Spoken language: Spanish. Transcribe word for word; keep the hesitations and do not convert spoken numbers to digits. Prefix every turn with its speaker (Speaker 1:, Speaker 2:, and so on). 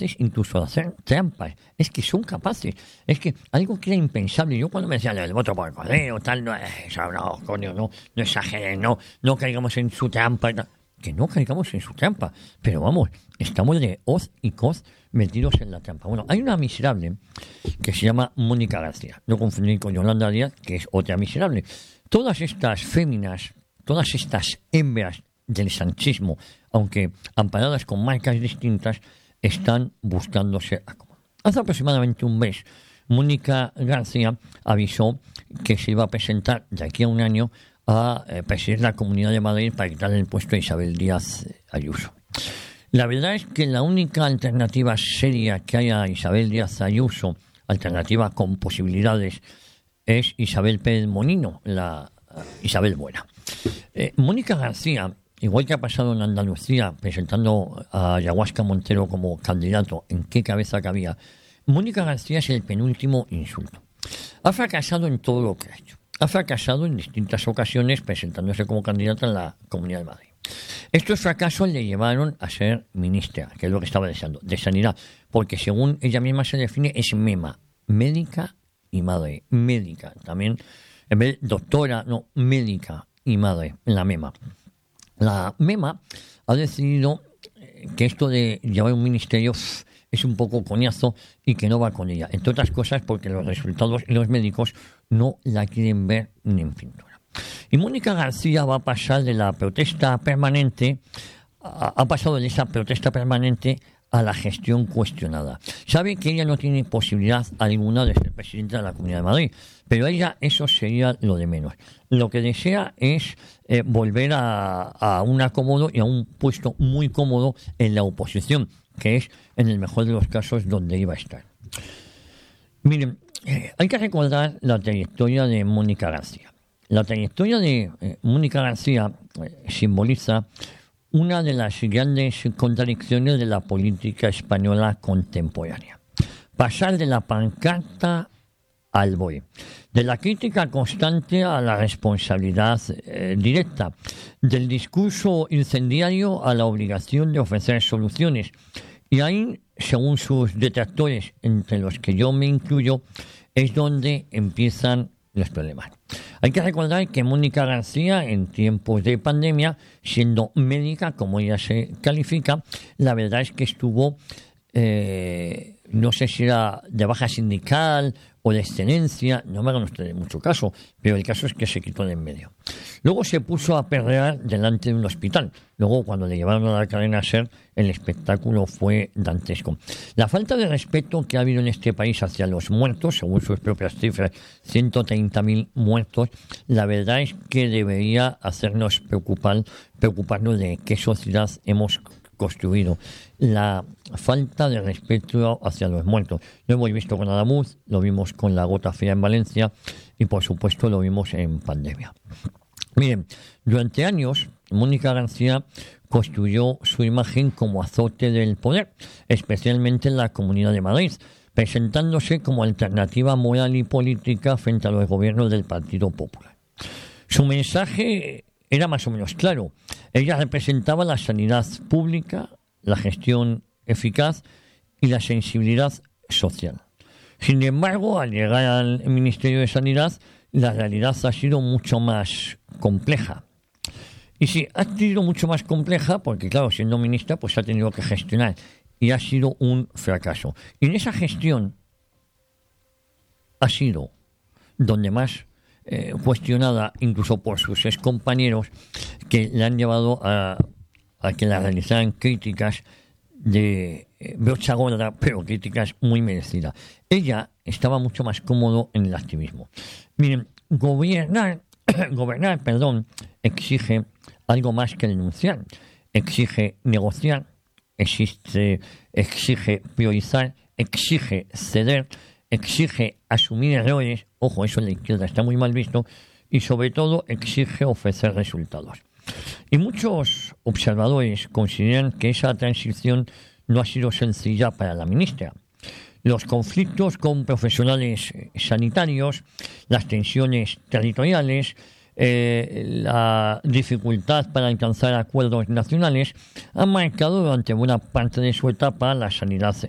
Speaker 1: capaces incluso de hacer trampas. Es que son capaces. Es que algo que era impensable. Yo cuando me decían el voto por correo, tal, no, eso no, coño, no, no exageren, no, no caigamos en su trampa. No. Que no caigamos en su trampa. Pero vamos, estamos de hoz y coz metidos en la trampa. Bueno, hay una miserable que se llama Mónica García. No confundir con Yolanda Díaz, que es otra miserable. Todas estas féminas, todas estas hembras del sanchismo, aunque amparadas con marcas distintas, están buscándose acomodar. Hace aproximadamente un mes, Mónica García avisó que se iba a presentar de aquí a un año a eh, presidir la Comunidad de Madrid para quitarle el puesto a Isabel Díaz Ayuso. La verdad es que la única alternativa seria que hay a Isabel Díaz Ayuso, alternativa con posibilidades, es Isabel Pérez Molino, la uh, Isabel Buena. Eh, Mónica García, igual que ha pasado en Andalucía, presentando a Ayahuasca Montero como candidato, ¿en qué cabeza cabía? Mónica García es el penúltimo insulto. Ha fracasado en todo lo que ha hecho. Ha fracasado en distintas ocasiones presentándose como candidata en la Comunidad de Madrid. Estos fracasos le llevaron a ser ministra, que es lo que estaba deseando, de Sanidad, porque según ella misma se define, es MEMA, médica y madre, médica, también, en vez de doctora, no, médica y madre, la MEMA. La MEMA ha decidido que esto de llevar un ministerio es un poco coñazo y que no va con ella, entre otras cosas porque los resultados y los médicos no la quieren ver ni en pintura. Y Mónica García va a pasar de la protesta permanente, a, ha pasado de esa protesta permanente a la gestión cuestionada. Sabe que ella no tiene posibilidad alguna de ser presidenta de la Comunidad de Madrid, pero a ella eso sería lo de menos. Lo que desea es eh, volver a, a un acomodo y a un puesto muy cómodo en la oposición, que es, en el mejor de los casos, donde iba a estar. Miren, eh, hay que recordar la trayectoria de Mónica García. La trayectoria de eh, Mónica García eh, simboliza una de las grandes contradicciones de la política española contemporánea. Pasar de la pancarta al B O E, de la crítica constante a la responsabilidad eh, directa, del discurso incendiario a la obligación de ofrecer soluciones. Y ahí, según sus detractores, entre los que yo me incluyo, es donde empiezan los problemas. Hay que recordar que Mónica García, en tiempos de pandemia, siendo médica, como ella se califica, la verdad es que estuvo, eh, no sé si era de baja sindical o de excedencia, no me hagan ustedes mucho caso, pero el caso es que se quitó de en medio. Luego se puso a perrear delante de un hospital. Luego, cuando le llevaron a la cadena SER, el espectáculo fue dantesco. La falta de respeto que ha habido en este país hacia los muertos, según sus propias cifras, ciento treinta mil muertos, la verdad es que debería hacernos preocupar, preocuparnos de qué sociedad hemos construido. La falta de respeto hacia los muertos. Lo hemos visto con Adamuz, lo vimos con la gota fría en Valencia y, por supuesto, lo vimos en pandemia. Miren, durante años, Mónica García construyó su imagen como azote del poder, especialmente en la Comunidad de Madrid, presentándose como alternativa moral y política frente a los gobiernos del Partido Popular. Su mensaje era más o menos claro. Ella representaba la sanidad pública, la gestión eficaz y la sensibilidad social. Sin embargo, al llegar al Ministerio de Sanidad, la realidad ha sido mucho más compleja. Y sí, ha sido mucho más compleja porque, claro, siendo ministra, pues ha tenido que gestionar y ha sido un fracaso. Y en esa gestión ha sido donde más eh, cuestionada, incluso por sus excompañeros, que le han llevado a, a que la realizaran críticas de eh, brocha gorda, pero críticas muy merecidas. Ella estaba mucho más cómodo en el activismo. Miren, gobernar, gobernar, perdón, exige algo más que denunciar. Exige negociar, existe, exige priorizar, exige ceder, exige asumir errores. Ojo, eso en la izquierda está muy mal visto. Y sobre todo exige ofrecer resultados. Y muchos observadores consideran que esa transición no ha sido sencilla para la ministra. Los conflictos con profesionales sanitarios, las tensiones territoriales, eh, la dificultad para alcanzar acuerdos nacionales han marcado durante buena parte de su etapa la sanidad